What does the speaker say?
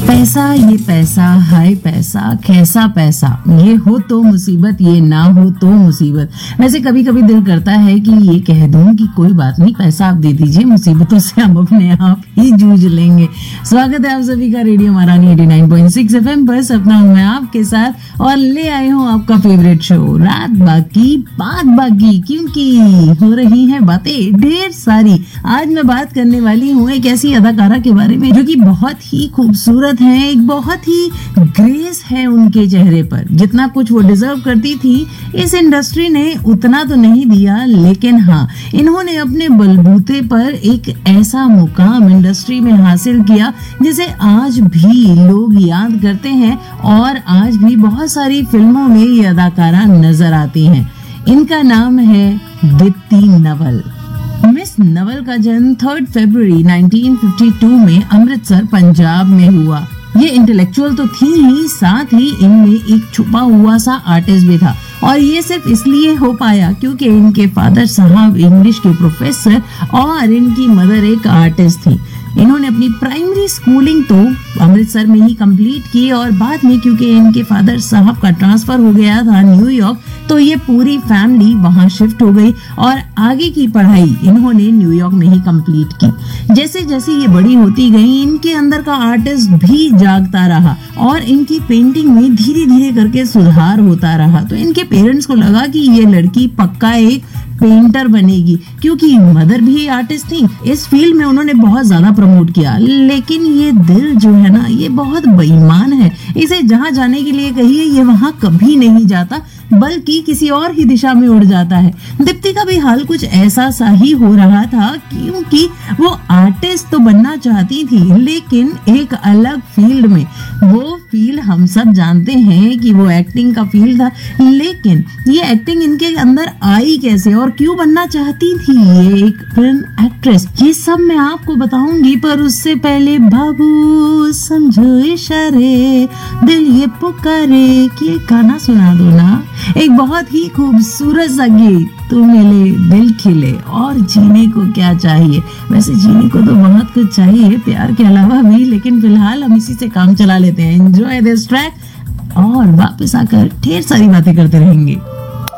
पैसा, ये पैसा, हाय पैसा, कैसा पैसा, ये हो तो मुसीबत, ये ना हो तो मुसीबत। वैसे कभी कभी दिल करता है कि ये कह दूं कि कोई बात नहीं, पैसा आप दे दीजिए, मुसीबतों से हम अपने आप ही जूझ लेंगे। स्वागत है आप सभी का रेडियो महारानी 89.6 FM पर। सपना हूं मैं आपके साथ और ले आए हूं आपका फेवरेट शो रात बाकी बात बाकी, क्योंकि हो रही है बातें ढेर सारी। आज मैं बात करने वाली हूँ एक ऐसी अदाकारा के बारे में जो कि बहुत ही खूबसूरत है, एक बहुत ही ग्रेस है उनके चेहरे पर। जितना कुछ वो डिजर्व करती थी इस इंडस्ट्री ने उतना तो नहीं दिया, लेकिन हाँ, इन्होंने अपने बलबूते पर एक ऐसा मुकाम इंडस्ट्री में हासिल किया जिसे आज भी लोग याद करते हैं और आज भी बहुत सारी फिल्मों में ये अदाकारा नजर आती हैं। इनका नाम है दीप्ति नवल। मिस नवल का जन्म 3 फरवरी 1952 में अमृतसर पंजाब में हुआ। ये इंटेलेक्चुअल तो थी ही, साथ ही इनमें एक छुपा हुआ सा आर्टिस्ट भी था, और ये सिर्फ इसलिए हो पाया क्योंकि इनके फादर साहब इंग्लिश के प्रोफेसर और इनकी मदर एक आर्टिस्ट थी। इन्होंने अपनी प्राइमरी स्कूलिंग तो अमृतसर में ही कंप्लीट की और बाद में क्योंकि इनके फादर साहब का ट्रांसफर हो गया था न्यूयॉर्क, तो ये पूरी फैमिली वहां शिफ्ट हो गई और आगे की पढ़ाई इन्होंने न्यूयॉर्क में ही कंप्लीट की। जैसे जैसे ये बड़ी होती गई, इनके अंदर का आर्टिस्ट भी जागता रहा और इनकी पेंटिंग में धीरे धीरे करके सुधार होता रहा। तो इनके पेरेंट्स को लगा कि ये लड़की पक्का एक पेंटर बनेगी, क्योंकि मदर भी आर्टिस्ट थी। इस फील्ड में उन्होंने बहुत ज्यादा प्रमोट किया, लेकिन ये दिल जो है ना, ये बहुत बेईमान है। इसे जहाँ जाने के लिए कहिए ये वहाँ कभी नहीं जाता, बल्कि किसी और ही दिशा में उड़ जाता है। दीप्ति का भी हाल कुछ ऐसा सा ही हो रहा था, क्योंकि वो आर्टिस्ट तो बनना चाहती थी, लेकिन एक अलग फील्ड में। वो फील्ड हम सब जानते हैं कि वो एक्टिंग का फील्ड था, लेकिन ये एक्टिंग इनके अंदर आई कैसे और क्यों बनना चाहती थी ये एक फिल्म एक्ट्रेस, ये सब मैं आपको बताऊंगी। पर उससे पहले बाबू समझो इशारे, दिल ये पुकारे, कि गाना सुना दो ना। एक बहुत ही खूबसूरत सा गीत, तू मिले दिल खिले, और जीने को क्या चाहिए। वैसे जीने को तो बहुत कुछ चाहिए प्यार के अलावा भी, लेकिन फिलहाल हम इसी से काम चला लेते हैं। एंजॉय दिस ट्रैक और वापस आकर ढेर सारी बातें करते रहेंगे।